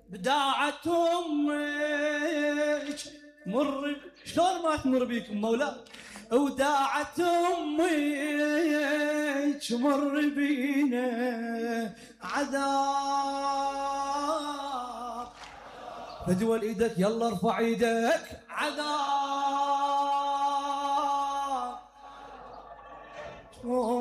بداعة أمك مر شلون ما تمر بيكم مولا، وداعة أمك مر بينا عذاب، فدول ايدك يلا ارفع ايدك عذاب.